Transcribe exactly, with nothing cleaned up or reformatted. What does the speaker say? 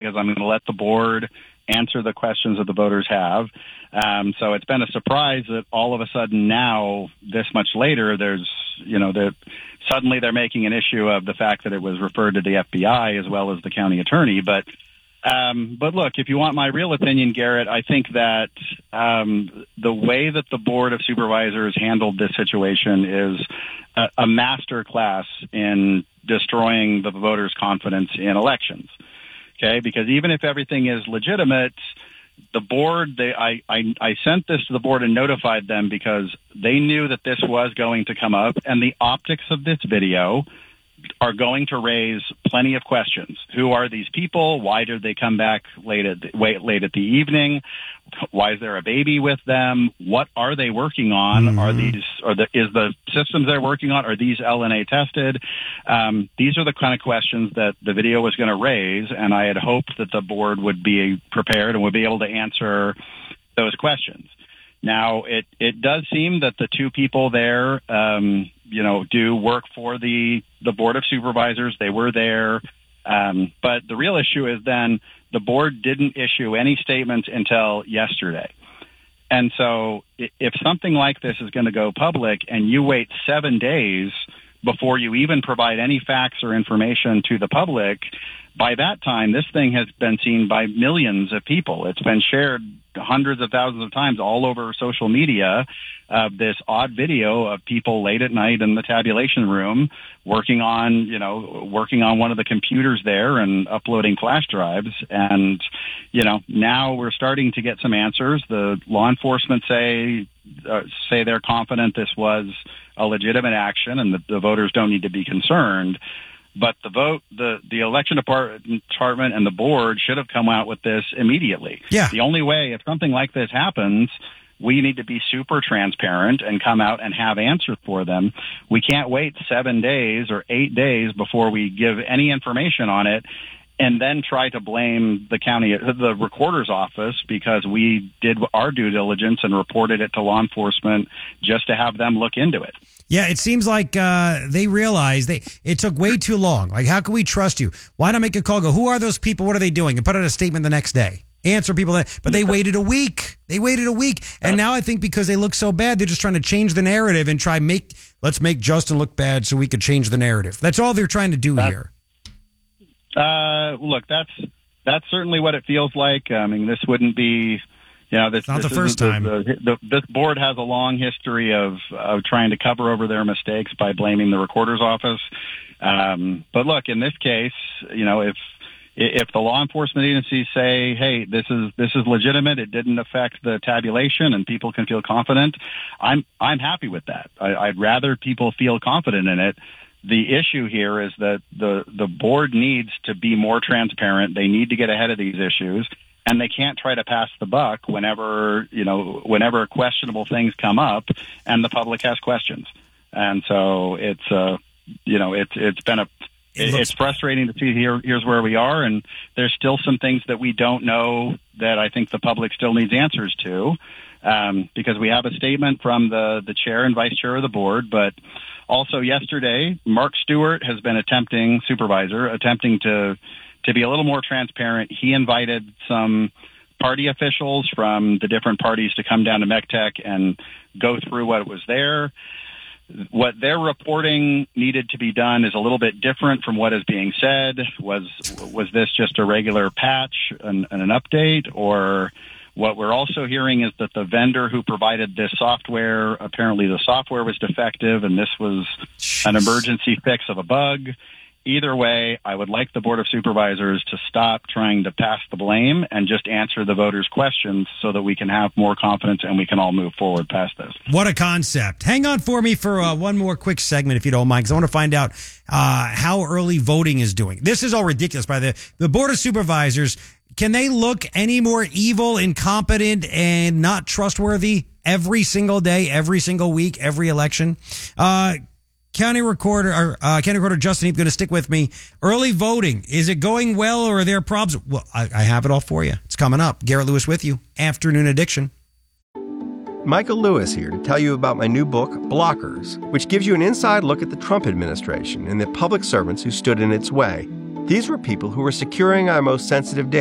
because I'm going to let the board answer the questions that the voters have. Um, so it's been a surprise that all of a sudden now, this much later, there's, you know, that suddenly they're making an issue of the fact that it was referred to the F B I as well as the county attorney. But Um, but look, if you want my real opinion, Garrett, I think that um, the way that the Board of Supervisors handled this situation is a, a master class in destroying the voters' confidence in elections. Okay, because even if everything is legitimate, the board, they, I, I, I sent this to the board and notified them because they knew that this was going to come up, and the optics of this video are going to raise plenty of questions. Who are these people? Why did they come back late at the, wait, late at the evening? Why is there a baby with them? What are they working on? Mm-hmm. Are these, are the, is the systems they're working on, are these L N A tested? Um, these are the kind of questions that the video was going to raise, and I had hoped that the board would be prepared and would be able to answer those questions. Now, it, it does seem that the two people there, um, you know, do work for the, the Board of Supervisors. They were there. Um, but the real issue is then the board didn't issue any statements until yesterday. And so if something like this is going to go public and you wait seven days before you even provide any facts or information to the public, by that time, this thing has been seen by millions of people. It's been shared hundreds of thousands of times all over social media, uh, this odd video of people late at night in the tabulation room working on, you know, working on one of the computers there and uploading flash drives. And, you know, now we're starting to get some answers. The law enforcement say, uh, say they're confident this was a legitimate action and that the voters don't need to be concerned. But the vote, the, the election department and the board should have come out with this immediately. Yeah. The only way, if something like this happens, we need to be super transparent and come out and have answers for them. We can't wait seven days or eight days before we give any information on it and then try to blame the county, the recorder's office, because we did our due diligence and reported it to law enforcement just to have them look into it. Yeah, it seems like uh, they realized they it took way too long. Like, how can we trust you? Why not make a call? Go, who are those people? What are they doing? And put out a statement the next day. Answer people that, but they waited a week. They waited a week, and now I think because they look so bad, they're just trying to change the narrative and try make let's make Justin look bad so we could change the narrative. That's all they're trying to do that's, here. Uh, look, that's that's certainly what it feels like. I mean, this wouldn't be. You know, this, not this the first time. The, the, the, this board has a long history of, of trying to cover over their mistakes by blaming the recorder's office. Um, but look, in this case, you know, if if the law enforcement agencies say, "Hey, this is this is legitimate. It didn't affect the tabulation," and people can feel confident, I'm I'm happy with that. I, I'd rather people feel confident in it. The issue here is that the the board needs to be more transparent. They need to get ahead of these issues. And they can't try to pass the buck whenever, you know, whenever questionable things come up and the public has questions. And so it's, uh, you know, it's, it's been a, it it's frustrating to see here, here's where we are. And there's still some things that we don't know that I think the public still needs answers to, um, because we have a statement from the, the chair and vice chair of the board. But also yesterday, Mark Stewart has been attempting, supervisor, attempting to, to be a little more transparent. He invited some party officials from the different parties to come down to MECTEC and go through what was there. What they're reporting needed to be done is a little bit different from what is being said. Was was this just a regular patch and, and an update? Or what we're also hearing is that the vendor who provided this software, apparently the software was defective and this was an emergency fix of a bug. Either way, I would like the Board of Supervisors to stop trying to pass the blame and just answer the voters' questions so that we can have more confidence and we can all move forward past this. What a concept. Hang on for me for uh, one more quick segment, if you don't mind, because I want to find out uh, how early voting is doing. This is all ridiculous. By the, the Board of Supervisors, can they look any more evil, incompetent, and not trustworthy every single day, every single week, every election? Uh County Recorder, or, uh, County Recorder Justin Heap, going to stick with me. Early voting, is it going well or are there problems? Well, I, I have it all for you. It's coming up. Garrett Lewis with you. Afternoon Addiction. Michael Lewis here to tell you about my new book, Blockers, which gives you an inside look at the Trump administration and the public servants who stood in its way. These were people who were securing our most sensitive data.